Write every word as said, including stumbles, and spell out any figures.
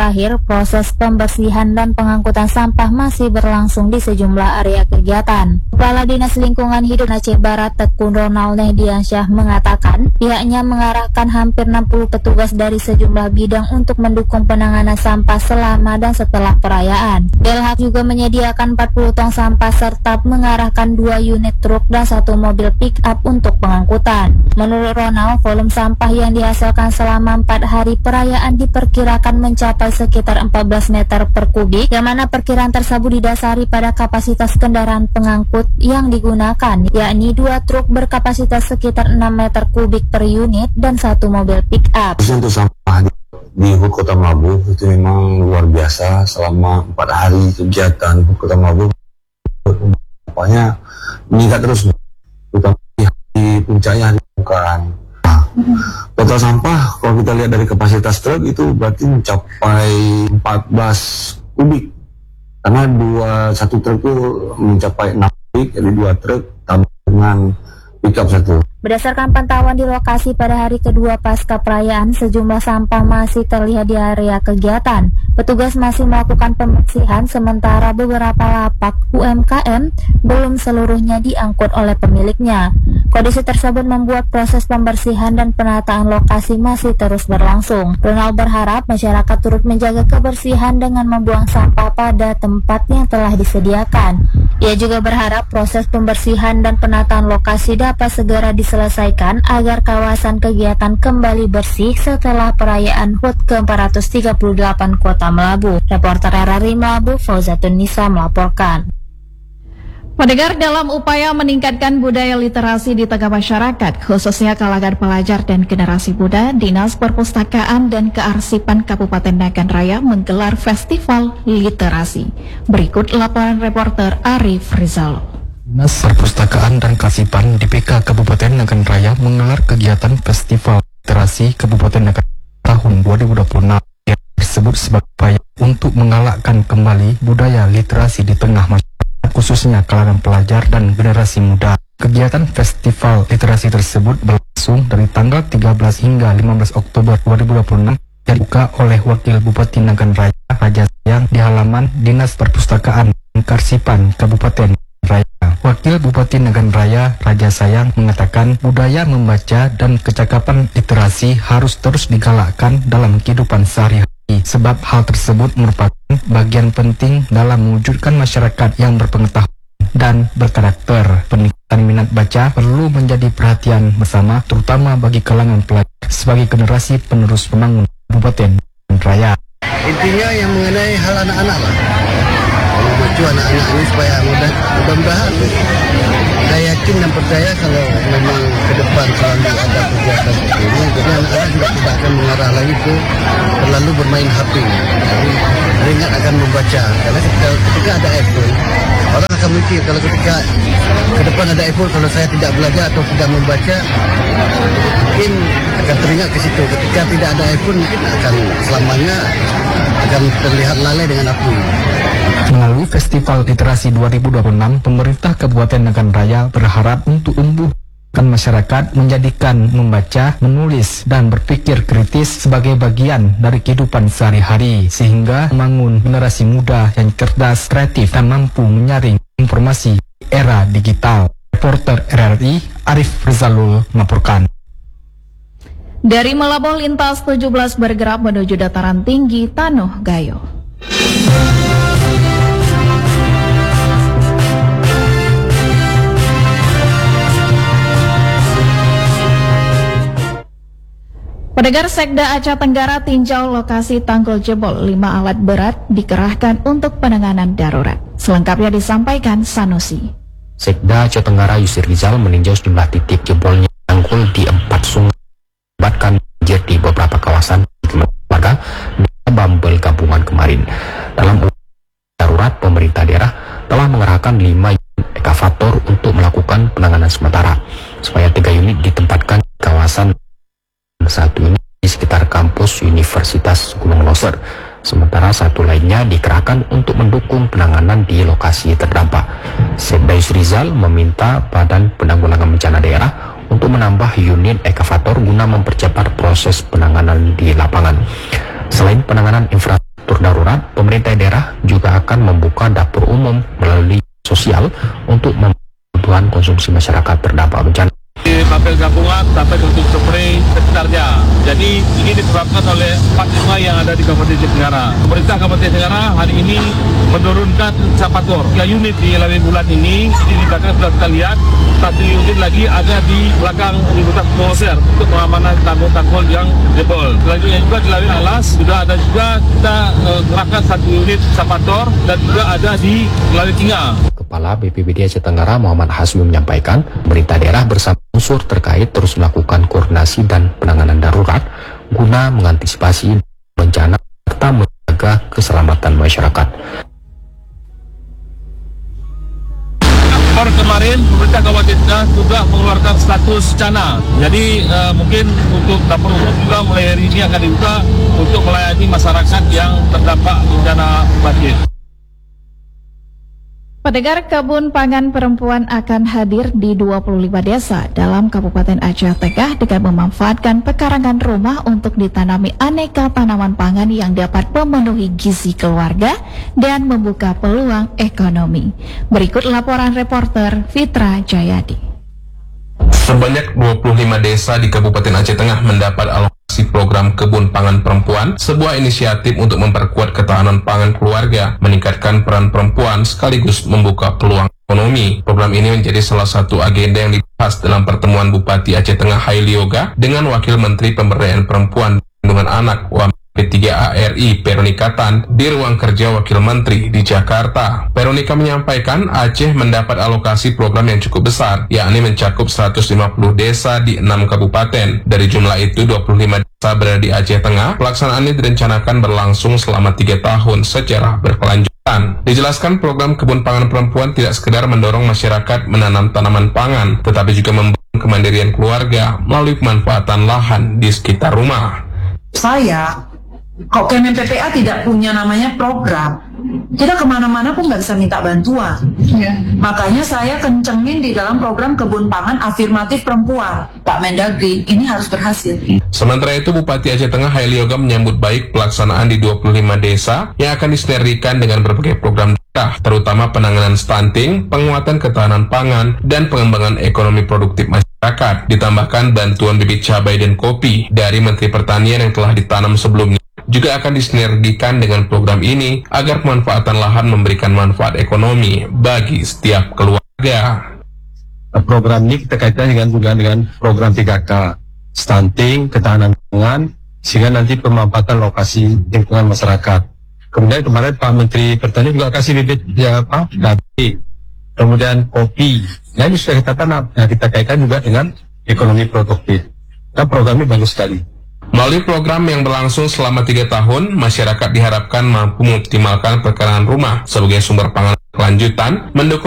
Terakhir, proses pembersihan dan pengangkutan sampah masih berlangsung di sejumlah area kegiatan. Kepala Dinas Lingkungan Hidup Aceh Barat Tekun Ronald Nehdiansyah mengatakan pihaknya mengarahkan hampir enam puluh petugas dari sejumlah bidang untuk mendukung penanganan sampah selama dan setelah perayaan. Delhab juga menyediakan empat puluh tong sampah serta mengarahkan dua unit truk dan satu mobil pick-up untuk pengangkutan. Menurut Ronald, volume sampah yang dihasilkan selama empat hari perayaan diperkirakan mencapai sekitar empat belas meter per kubik, yang mana perkiraan tersebut didasari pada kapasitas kendaraan pengangkut yang digunakan, yakni dua truk berkapasitas sekitar enam meter kubik per unit dan satu mobil pick-up. Untuk sampah di, di Hut Kota Melabuh itu memang luar biasa. Selama empat hari kegiatan Hut Kota Melabuh, sampahnya meningkat terus, terutama di puncaknya bukan. Total sampah kalau kita lihat dari kapasitas truk itu berarti mencapai empat belas kubik, karena dua satu truk itu mencapai enam kubik, jadi dua truk tambah dengan pickup satu. Berdasarkan pantauan di lokasi pada hari kedua pasca perayaan, sejumlah sampah masih terlihat di area kegiatan. Petugas masih melakukan pembersihan, sementara beberapa lapak U M K M belum seluruhnya diangkut oleh pemiliknya. Kondisi tersebut membuat proses pembersihan dan penataan lokasi masih terus berlangsung. Ronald berharap masyarakat turut menjaga kebersihan dengan membuang sampah pada tempat yang telah disediakan. Ia juga berharap proses pembersihan dan penataan lokasi dapat segera diselesaikan agar kawasan kegiatan kembali bersih setelah perayaan H U T ke empat ratus tiga puluh delapan Kota Melabuh. Reporter R R I Melabuh, Fauzatun Nisa melaporkan. Pendengar, dalam upaya meningkatkan budaya literasi di tengah masyarakat, khususnya kalangan pelajar dan generasi muda, Dinas Perpustakaan dan Kearsipan Kabupaten Nagan Raya menggelar Festival Literasi. Berikut laporan reporter Arif Rizal. Dinas Perpustakaan dan Kearsipan D P K Kabupaten Nagan Raya menggelar kegiatan Festival Literasi Kabupaten Nagan tahun dua ribu dua puluh enam yang disebut sebagai upaya untuk menggalakkan kembali budaya literasi di tengah masyarakat, khususnya kalangan pelajar dan generasi muda. Kegiatan Festival Literasi tersebut berlangsung dari tanggal tiga belas hingga lima belas Oktober dua ribu dua puluh enam yang dibuka oleh Wakil Bupati Nagan Raya Raja Sayang di halaman Dinas Perpustakaan dan Kearsipan Kabupaten Raya. Wakil Bupati Nagan Raya Raja Sayang mengatakan budaya membaca dan kecakapan literasi harus terus digalakkan dalam kehidupan sehari-hari, sebab hal tersebut merupakan bagian penting dalam mewujudkan masyarakat yang berpengetahuan dan berkarakter. Peningkatan minat baca perlu menjadi perhatian bersama, terutama bagi kalangan pelajar sebagai generasi penerus pembangunan Kabupaten Raya. Intinya yang mengenai hal anak-anak lah, memacu anak-anak ini supaya mudah mudah-mudahan saya yakin dan percaya kalau memang ke depan selalu ada kegiatan seperti ini, jadi anak-anak juga tidak akan mengarah lagi ke terlalu bermain H P, jadi ingat akan membaca. Karena ketika, ketika ada iPhone, orang akan mikir kalau ketika ke depan ada iPhone, kalau saya tidak belajar atau tidak membaca, mungkin akan teringat ke situ. Ketika tidak ada iPhone, mungkin akan selamanya akan terlihat lalai dengan H P. Melalui Festival Literasi dua ribu dua puluh enam, pemerintah Kabupaten Nagan Raya berharap untuk tumbuhkan masyarakat menjadikan membaca, menulis, dan berpikir kritis sebagai bagian dari kehidupan sehari-hari, sehingga membangun generasi muda yang cerdas, kreatif, dan mampu menyaring informasi era digital. Reporter R R I Arif Rizalul melaporkan. Dari Melabuh, lintas tujuh belas bergerak menuju dataran tinggi Tanuh Gayo. Pendengar, Sekda Aceh Tenggara tinjau lokasi tanggul jebol. Lima alat berat dikerahkan untuk penanganan darurat. Selengkapnya disampaikan Sanusi. Sekda Aceh Tenggara Yusri Rizal meninjau sejumlah titik jebolnya tanggul di empat sungai, menyebabkan banjir di beberapa kawasan warga di Bambel Kampungan kemarin. Dalam darurat, pemerintah daerah telah mengerahkan lima unit ekavator untuk melakukan penanganan sementara, supaya tiga unit ditempatkan di kawasan, satu unit di sekitar kampus Universitas Gunung Loser, sementara satu lainnya dikerahkan untuk mendukung penanganan di lokasi terdampak. Sekda Yusri Rizal meminta Badan Penanggulangan Bencana Daerah untuk menambah unit ekavator guna mempercepat proses penanganan di lapangan. Selain penanganan infrastruktur, konsumsi masyarakat terdampak bencana. Di tabel gabungan sampai untuk spray sekitarnya. Jadi ini disebabkan oleh empat sungai yang ada di Kabupaten Aceh Tenggara. Pemerintah Kabupaten Aceh Tenggara hari ini menurunkan sapator. Tiga unit di Lawe Bulan ini, di belakang sudah kita lihat. Satu unit lagi ada di belakang Universitas Moser untuk pengamanan tanggul-tanggul yang jebol. Selanjutnya juga di Lawe Alas sudah ada juga kita uh, gerakan satu unit sapator dan juga ada di Lawe Tinga. Kepala B P B D Aceh Tenggara Muhammad Hasmi menyampaikan, pemerintah daerah bersama unsur terkait terus melakukan koordinasi dan penanganan darurat guna mengantisipasi bencana serta menjaga keselamatan masyarakat. Per kemarin pemerintah Kabupaten Aceh sudah mengeluarkan status bencana. Jadi uh, mungkin untuk dapur umum juga mulai hari ini akan dibuka untuk melayani masyarakat yang terdampak bencana banjir. Pendengar, Kebun Pangan Perempuan akan hadir di dua puluh lima desa dalam Kabupaten Aceh Tengah dengan memanfaatkan pekarangan rumah untuk ditanami aneka tanaman pangan yang dapat memenuhi gizi keluarga dan membuka peluang ekonomi. Berikut laporan reporter Fitra Jayadi. Sebanyak dua puluh lima desa di Kabupaten Aceh Tengah mendapat alokasi program Kebun Pangan Perempuan, sebuah inisiatif untuk memperkuat ketahanan pangan keluarga, meningkatkan peran perempuan sekaligus membuka peluang ekonomi. Program ini menjadi salah satu agenda yang dibahas dalam pertemuan Bupati Aceh Tengah Haili Yoga dengan Wakil Menteri Pemberdayaan Perempuan dan Perlindungan Anak P tiga A R I Veronica Tan di ruang kerja Wakil Menteri di Jakarta. Veronica menyampaikan Aceh mendapat alokasi program yang cukup besar, yakni mencakup seratus lima puluh desa di enam kabupaten. Dari jumlah itu, dua puluh lima desa berada di Aceh Tengah. Pelaksanaan ini direncanakan berlangsung selama tiga tahun secara berkelanjutan. Dijelaskan program Kebun Pangan Perempuan tidak sekedar mendorong masyarakat menanam tanaman pangan, tetapi juga membangun kemandirian keluarga melalui pemanfaatan lahan di sekitar rumah. Saya kok Kemen P P A tidak punya namanya program, kita kemana-mana pun nggak bisa minta bantuan. Yeah. Makanya saya kencengin di dalam program Kebun Pangan Afirmatif Perempuan, Pak Mendagri, ini harus berhasil. Sementara itu, Bupati Aceh Tengah Haili Yoga menyambut baik pelaksanaan di dua puluh lima desa yang akan disinergikan dengan berbagai program daerah, terutama penanganan stunting, penguatan ketahanan pangan, dan pengembangan ekonomi produktif masyarakat. Ditambahkan bantuan bibit cabai dan kopi dari Menteri Pertanian yang telah ditanam sebelumnya juga akan disinergikan dengan program ini agar pemanfaatan lahan memberikan manfaat ekonomi bagi setiap keluarga. Program ini kita kaitkan dengan juga dengan program tiga K, stunting, ketahanan pangan, sehingga nanti pemanfaatan lokasi lingkungan masyarakat. Kemudian kemarin Pak Menteri Pertanian juga kasih bibit ya apa, cabai, kemudian kopi. Nah ini sudah kita tanam, nah, kita kaitkan juga dengan ekonomi produktif. Nah program ini bagus sekali. Melalui program yang berlangsung selama tiga tahun, masyarakat diharapkan mampu mengoptimalkan pekarangan rumah sebagai sumber pangan kelanjutan, mendukung